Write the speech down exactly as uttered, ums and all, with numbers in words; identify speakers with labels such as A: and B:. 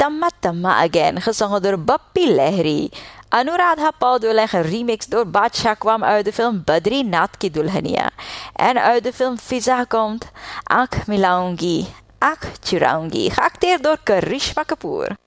A: Tamma Tamma Again, gezongen door Bappi Lahiri. Anuradha Paudul en geremixed door Badshah kwam uit de film Badrinath Ki Dulhania. En uit de film Fiza komt Aankh Milaungi, Aankh Churaungi, geacteerd door Karishma Kapoor.